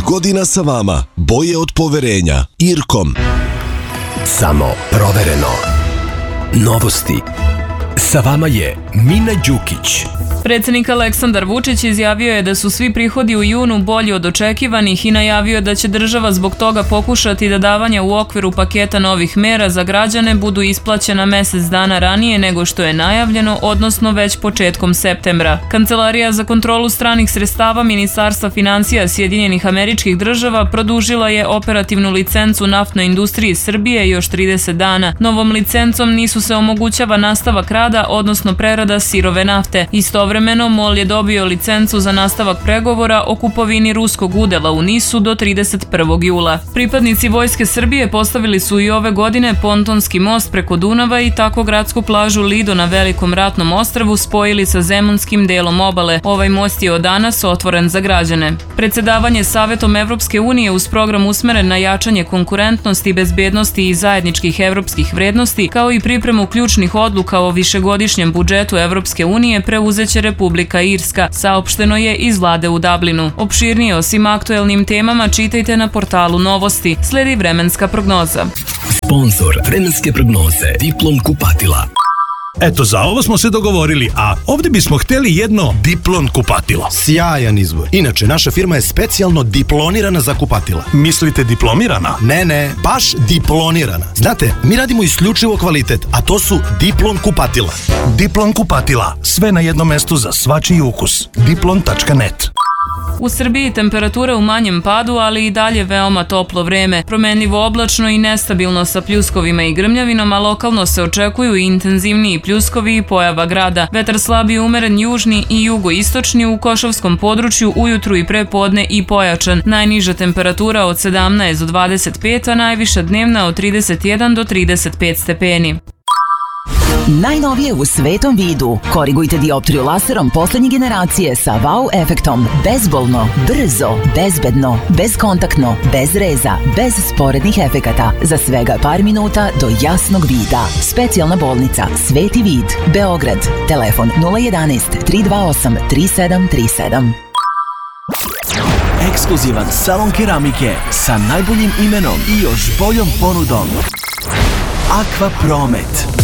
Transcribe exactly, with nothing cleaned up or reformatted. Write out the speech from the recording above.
godina sa vama, bolje od poverenja. Irkom. Samo provereno. Novosti. Sa vama je Mina Đukić. Predsjednik Aleksandar Vučić izjavio je da su svi prihodi u junu bolji od očekivanih i najavio da će država zbog toga pokušati da davanja u okviru paketa novih mera za građane budu isplaćena mjesec dana ranije nego što je najavljeno, odnosno već početkom septembra. Kancelarija za kontrolu stranih sredstava Ministarstva financija Sjedinjenih Američkih Država produžila je operativnu licencu naftnoj industriji Srbije još trideset dana. Novom licencom nisu se omogućava nastavak rada, odnosno prerada sirove nafte. Istovremeno MOL je dobio licencu za nastavak pregovora o kupovini ruskog udela u Nisu do trideset prvog jula. Pripadnici Vojske Srbije postavili su i ove godine pontonski most preko Dunava i tako gradsku plažu Lido na Velikom ratnom ostrvu spojili sa zemunskim delom obale. Ovaj most je od danas otvoren za građane. Predsjedavanje Savetom Evropske unije uz program usmeren na jačanje konkurentnosti, bezbednosti i zajedničkih evropskih vrednosti, kao i pripremu ključnih odluka o višegodišnjem budžetu Evropske unije preuzeće Republika Irska, saopšteno je iz vlade u Dublinu. Opširnije o svim aktuelnim temama čitajte na portalu Novosti. Sledi vremenska prognoza. Sponzor vremenske prognoze Diplom kupatila. Eto, za ovo smo se dogovorili, a ovdje bismo htjeli jedno Diplon kupatilo. Sjajan izbor. Inače, naša firma je specijalno diplonirana za kupatila. Mislite diplomirana? Ne, ne, baš diplonirana. Znate, mi radimo isključivo kvalitet, a to su Diplon kupatila. Diplon kupatila. Sve na jednom mestu za svačiji ukus. diplon tačka net. U Srbiji temperatura u manjem padu, ali i dalje veoma toplo vreme. Promenljivo oblačno i nestabilno sa pljuskovima i grmljavinom, a lokalno se očekuju i intenzivniji pljuskovi i pojava grada. Vetar slab i umeren južni i jugoistočni, u Košavskom području ujutru i pre podne i pojačan. Najniža temperatura od sedamnaest do dvadeset pet, a najviša dnevna od trideset jedan do trideset pet stepeni. Najnovije u svetom vidu. Korigujte dioptriju laserom poslednje generacije sa wow efektom. Bezbolno, brzo, bezbedno, bezkontaktno, bez reza, bez sporednih efekata. Za svega par minuta do jasnog vida. Specijalna bolnica Sveti vid, Beograd. Telefon nula jedanaest tri dva osam tri sedam tri sedam. Ekskluzivan salon keramike sa najboljim imenom i još boljom ponudom. Aqua Promet.